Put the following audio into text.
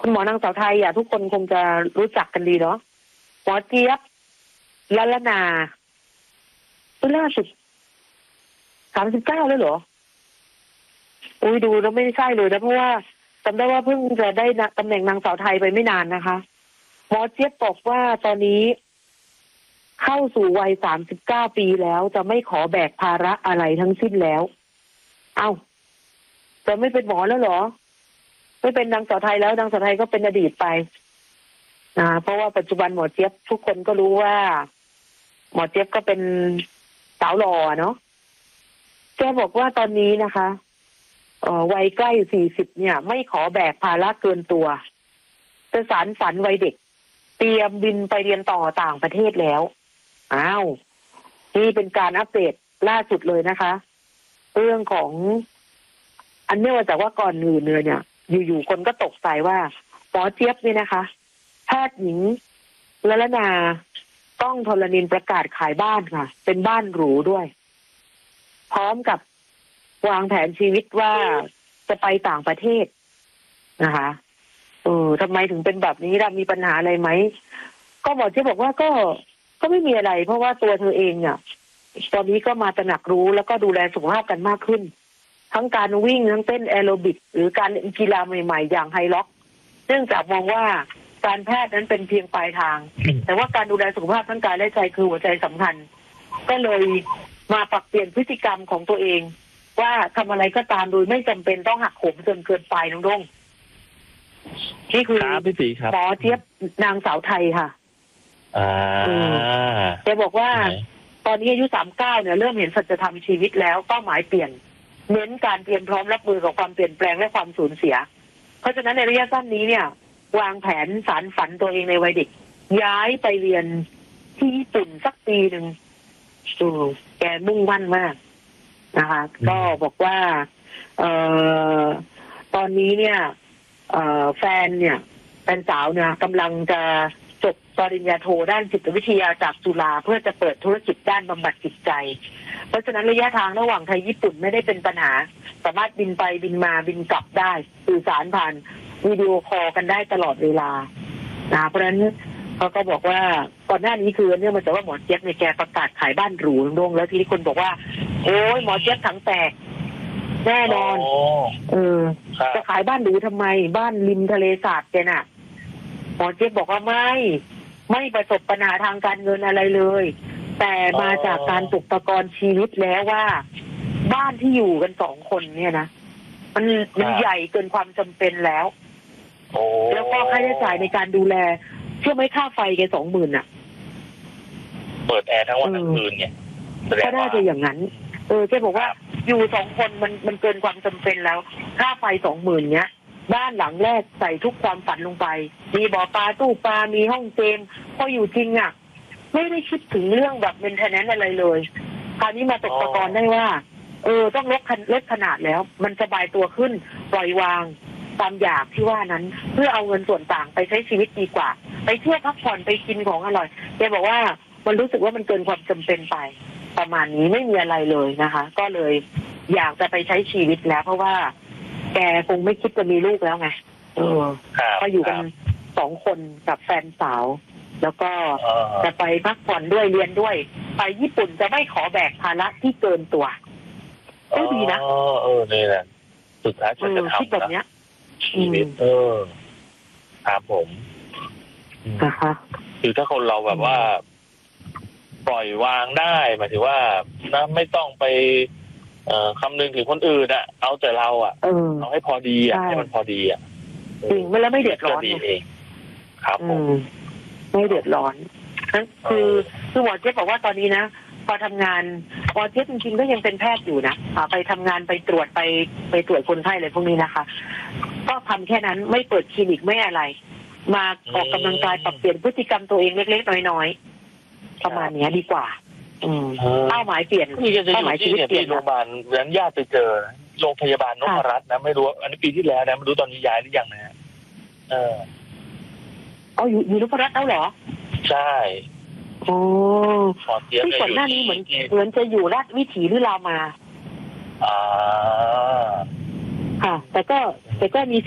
คุณหมอนางสาวไทยทุกคนคงจะรู้จักกันดีเนาะหมอเจี๊ยบละละนาล่าสุด39เลยเหรออุ้ยดูแล้วไม่ใช่เลยนะเพราะว่าจำได้ว่าเพิ่งจะได้ตำแหน่งนางสาวไทยไปไม่นานนะคะหมอเจี๊ยบบอกว่าตอนนี้เข้าสู่วัย39 ปีแล้วจะไม่ขอแบกภาระอะไรทั้งสิ้นแล้วเอ้าจะไม่เป็นหมอแล้วเหรอไม่เป็นนางสาวไทยแล้วนางสาวไทยก็เป็นอดีตไปเพราะว่าปัจจุบันหมอเจี๊ยบทุกคนก็รู้ว่าหมอเจี๊ยบก็เป็นสาวหล่อเนาะแกบอกว่าตอนนี้นะคะวัยใกล้40เนี่ยไม่ขอแบกภาระเกินตัวจะสานฝันวัยเด็กเตรียมบินไปเรียนต่อต่างประเทศแล้วอ้าวนี่เป็นการอัปเดตล่าสุดเลยนะคะเรื่องของอันเนื่องมาจากว่าก่อนอื่นเนี่ยอยู่ๆคนก็ตกใจว่าหมอเจี๊ยบนี่นะคะแพทย์หญิงละละนาต้องธรณินทร์ประกาศขายบ้านค่ะเป็นบ้านหรูด้วยพร้อมกับวางแผนชีวิตว่าจะไปต่างประเทศนะคะทำไมถึงเป็นแบบนี้ล่ะมีปัญหาอะไรไหมก็หมอเจี๊ยบบอกว่าก็ไม่มีอะไรเพราะว่าตัวเธอเองเนี่ยตอนนี้ก็มาตระหนักรู้แล้วก็ดูแลสุขภาพกันมากขึ้นทั้งการวิ่งทั้งเต้นแอโรบิกหรือการเล่นกีฬาใหม่ๆอย่างไฮล็อกเนื่องจากมองว่าการแพทย์นั้นเป็นเพียงปลายทางแต่ว่าการดูแลสุขภาพทั้งกายและใจคือหัวใจสำคัญก็เลยมาปรับเปลี่ยนพฤติกรรมของตัวเองว่าทำอะไรก็ตามโดยไม่จำเป็นต้องหักโหมจนเกินไปน้องดงนี่คือหมอเจี๊ยบนางสาวไทยค่ะแกบอกว่าตอนนี้อายุ39เนี่ยเริ่มเห็นสัจธรรมชีวิตแล้วเป้าหมายเปลี่ยนเน้นการเตรียมพร้อมรับมือกับความเปลี่ยนแปลงและความสูญเสียเพราะฉะนั้นในระยะสั้นนี้เนี่ยวางแผนสารฝันตัวเองในวัยเด็กย้ายไปเรียนที่ญี่ปุ่นสักปีหนึ่งแกมุ่งมั่นมากนะคะก็บอกว่าตอนนี้เนี่ยแฟนสาวเนี่ยกำลังจะจบปริญญาโทด้านจิตวิทยาจากจุฬาเพื่อจะเปิดธุรกิจด้านบำบัดจิตใจเพราะฉะนั้นระยะทางระหว่างไทยญี่ปุ่นไม่ได้เป็นปัญหาสามารถบินไปบินมาบินกลับได้สื่อสารผ่านวิดีโอคอลกันได้ตลอดเวลาเพราะฉะนั้นเขาก็บอกว่าก่อนหน้านี้คือเนี่ยมันจะว่าหมอเจี๊ยบในแกประกาศขายบ้านหรูลงแล้วทีนี้คนบอกว่าโอ้ยหมอเจี๊ยบถังแตกแน่นอนจะขายบ้านหรูทำไมบ้านริมทะเลสาบแกน่ะหมอเจี๊ยบบอกว่าไม่ประสบปัญหาทางการเงินอะไรเลยแต่มาจากการตกตะกอนชีวิตแล้วว่าบ้านที่อยู่กัน2 คนเนี่ยนะมันใหญ่เกินความจำเป็นแล้วแล้วก็ค่าใช้จ่ายในการดูแลเชื่อไหมค่าไฟแก20,000อ่ะเปิดแอร์ทั้งวันทั้งคืนเนี่ยก็น่าจะอย่างนั้นแกบอกว่าอยู่2 คนมันเกินความจำเป็นแล้วค่าไฟ20,000เนี้ยบ้านหลังแรกใส่ทุกความฝันลงไปมีบ่อปลาตู้ปลามีห้องเกมพออยู่จริงอ่ะไม่ได้คิดถึงเรื่องแบบเมนเทนแนนซ์อะไรเลยคราวนี้มาตกตะกอนได้ว่าต้องลดขนาดแล้วมันสบายตัวขึ้นปล่อยวางความอยากที่ว่านั้นเพื่อเอาเงินส่วนต่างไปใช้ชีวิตดีกว่าไปเที่ยวพักผ่อนไปกินของอร่อยแกบอกว่ามันรู้สึกว่ามันเกินความจำเป็นไปประมาณนี้ไม่มีอะไรเลยนะคะก็เลยอยากจะไปใช้ชีวิตแล้วเพราะว่าแกคงไม่คิดจะมีลูกแล้วไงก็อยู่กัน2 คนกับแฟนสาวแล้วก็จะไปพักผ่อนด้วยเรียนด้วยไปญี่ปุ่นจะไม่ขอแบกภาระที่เกินตัวก็ดีนะนี่แหละสุดท้ายฉันจะทำแบบนี้ชีวิตครับผมนะคะคือถ้าคนเราแบบว่าปล่อยวางได้หมายถึงว่านะไม่ต้องไปคำนึงถึงคนอื่นเอาแต่เราเอาให้พอดีให้มันพอดีจริงไม่แล้วไม่เดือดร้อนเองครับผมไม่เดือดร้อนนั่นคือหมอเจี๊ยบบอกว่าตอนนี้นะพอทำงานหมอเจี๊ยบจริงๆก็ยังเป็นแพทย์อยู่นะไปทำงานไปตรวจไปตรวจคนไข้อะไรพวกนี้นะคะก็ทำแค่นั้นไม่เปิดคลินิกไม่อะไรมาออกกำลังกายปรับเปลี่ยนพฤติกรรมตัวเองเล็กๆน้อยๆประมาณนี้ดีกว่าเป้าหมายเปลี่ยนเป้าหมายชีวิตเปลี่ยนโรงพยาบาลเหมือนญาติไปเจอโรงพยาบาลนพรัตน์นะไม่รู้อันนี้ปีที่แล้วนะไม่รู้ตอนนี้ย้ายหรือยังนะอยู่นพรัตน์แล้วเหรอใช่ที่ก่อนหน้านี้เหมือนจะอยู่ราชวิถีหรือรามาค่ะแต่ก็มี